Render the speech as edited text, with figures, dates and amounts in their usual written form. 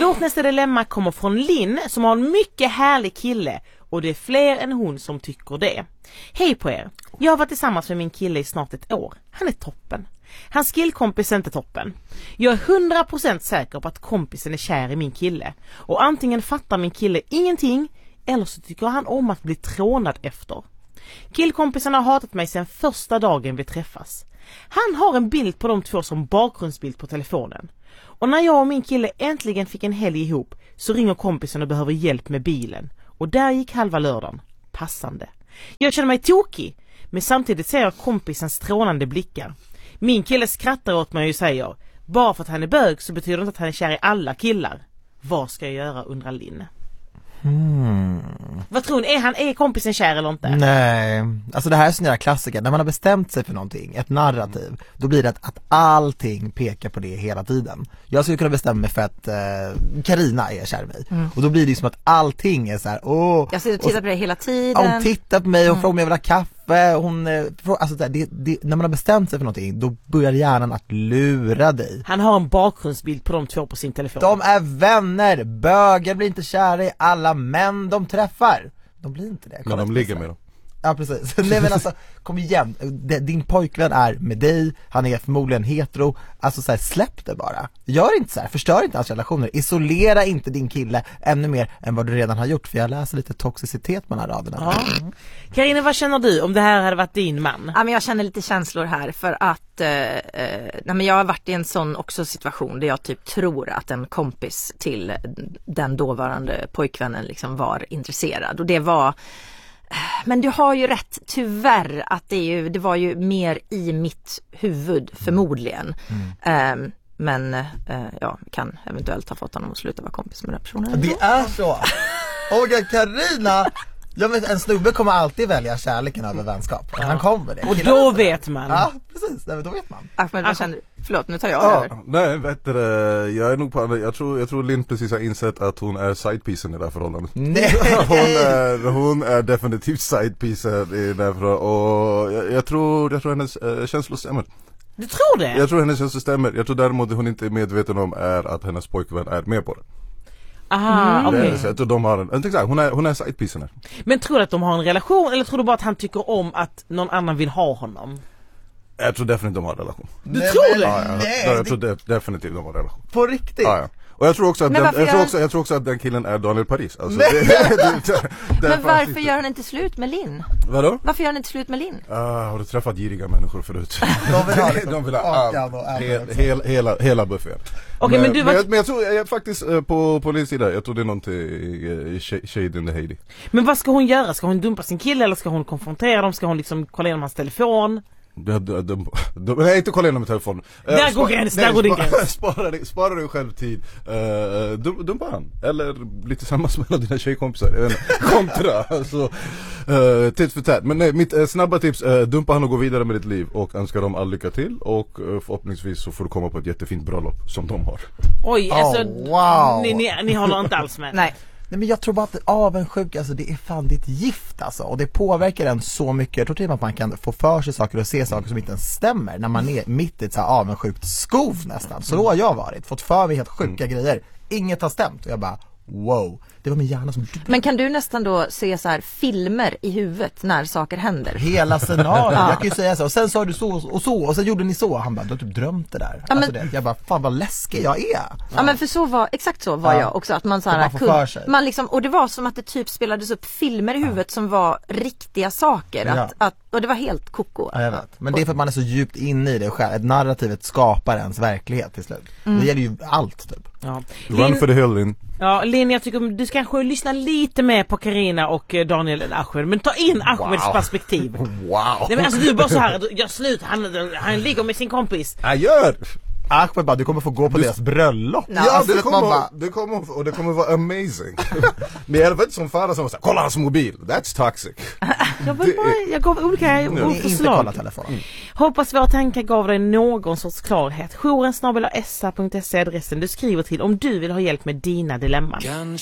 Vårt nästa dilemma kommer från Linn som har en mycket härlig kille och det är fler än hon som tycker det. Hej på er. Jag har varit tillsammans med min kille i snart ett år. Han är toppen. Hans killkompis är inte toppen. Jag är 100% säker på att kompisen är kär i min kille. Och antingen fattar min kille ingenting eller så tycker han om att bli trånad efter. Killkompisen har hatat mig sedan första dagen vi träffas. Han har en bild på de två som bakgrundsbild på telefonen. Och när jag och min kille äntligen fick en helg ihop så ringer kompisen och behöver hjälp med bilen. Och där gick halva lördagen. Passande. Jag känner mig tokig, men samtidigt ser jag kompisens strålande blickar. Min kille skrattar åt mig och säger: bara för att han är bög så betyder det inte att han är kär i alla killar. Vad ska jag göra, undrar Linn. Vad tror ni? Är kompisen kär eller inte? Nej, alltså det här är sån jävla klassiker. När man har bestämt sig för någonting, ett narrativ, då blir det att allting pekar på det hela tiden. Jag skulle kunna bestämma mig för att Carina är kär i mig. Och då blir det som att allting är så här, jag sitter och tittar på det hela tiden. Hon tittar på mig och frågar om jag vill ha kaffe. Alltså när man har bestämt sig för någonting, då börjar hjärnan att lura dig. Han har en bakgrundsbild på de två på sin telefon. De är vänner. Bögar blir inte kära i alla män de träffar. De blir inte det. Men de ligger med dem. Ja, precis. Nej, men alltså, kom igen. Din pojkvän är med dig. Han är förmodligen hetero. Alltså så här, släpp det bara. Gör inte så här. Förstör inte hans relationer. Isolera inte din kille ännu mer än vad du redan har gjort. För jag läser lite toxicitet mellan raderna. Ja. Carina, vad känner du om det här hade varit din man? Ja, men jag känner lite känslor här för att men jag har varit i en sån också situation där jag typ tror att en kompis till den dåvarande pojkvännen liksom var intresserad. Och det var... Men du har ju rätt, tyvärr, att det var ju mer i mitt huvud förmodligen. Men ja, kan eventuellt ha fått honom att sluta vara kompis med den personen. Det är så. Olga, Carina, jag vet, en snubbe kommer alltid välja kärleken över vänskap. Han kommer det. Och då vet man. Ja, precis. Då vet man. Ahmed, vad känner du? Förlåt, nu tar jag över. Nej, vet du, jag är nog på jag tror Linn precis har insett att hon är sidepiecen i det här förhållandet. Nej. Hon är definitivt sidepiecen i det här förhållandet. Och jag tror hennes känslor stämmer. Du tror det? Jag tror hennes känslor stämmer. Jag tror däremot hon inte är medveten om är att hennes pojkvän är med på det. Aha, okej. Jag tror de har hon är sidepiecen här. Men tror du att de har en relation eller tror du bara att han tycker om att någon annan vill ha honom? Jag tror definitivt de har en relation. Du tror det? Ja, jag tror definitivt de har en relation. På riktigt? Ja. Och jag tror också att jag tror också att den killen är Daniel Paris. Alltså, men varför gör han inte slut med Linn? Vadå? Varför gör han inte slut med Linn? Har du träffat giriga människor förut? De vill ha hela buffen. Okay, men jag tror jag faktiskt på Linns sida, jag tror det är någonting shade in the Heidi. Men vad ska hon göra? Ska hon dumpa sin kille eller ska hon konfrontera dem? Ska hon liksom kolla igenom hans telefon? Nej, inte kolla igenom telefonen. Där går din gräns. Spara dig själv tid. Dumpa han. Eller bli tillsammans med dina tjejkompisar. Kontra. Alltså, titt för tät. Men nej, mitt snabba tips. Dumpa han och gå vidare med ditt liv. Och önskar dem all lycka till. Och förhoppningsvis så får du komma på ett jättefint bröllop som de har. Oj, alltså wow. Ni håller inte alls med. Nej. Nej, men jag tror bara att avundsjuk, alltså det är fan ditt gift alltså. Och det påverkar en så mycket. Jag tror till att man kan få för sig saker och se saker som inte ens stämmer när man är mitt i ett så här avundsjukt skov nästan. Så då har jag varit, fått för mig helt sjuka grejer. Inget har stämt och jag bara, wow. Det var min hjärna som... Men kan du nästan då se så här filmer i huvudet när saker händer? Hela scenariot, jag kan ju säga så. Och sen sa du så och sen gjorde ni så. Han bara, du har typ drömt det där. Ja, alltså jag bara, fan vad läskig jag är. Ja, men för exakt så var jag också. Att man så här, man liksom, och det var som att det typ spelades upp filmer i huvudet som var riktiga saker. Och det var helt koko. Ja, jag vet. Men det är för att man är så djupt inne i det själv. Ett narrativet skapar ens verklighet till slut. Det gäller ju allt typ. Ja. Run for the hill, Linn. Ja, Linn, jag tycker du ska kanske lyssna lite mer på Carina och Daniel än Ahmed. Men ta in Ahmeds perspektiv. Wow. Nej, men alltså du är bara så här, jag slut, han ligger med sin kompis. Jag gör! Ahmed bara, du kommer få gå på deras bröllop. Ja, alltså, det kommer vara amazing. Men jag vet inte som fara som säger, kolla hans mobil. That's toxic. Jag gav olika inte förslag. kolla telefonen. Hoppas våra tankar gav dig någon sorts klarhet. Jouren@sa.se adressen du skriver till om du vill ha hjälp med dina dilemman.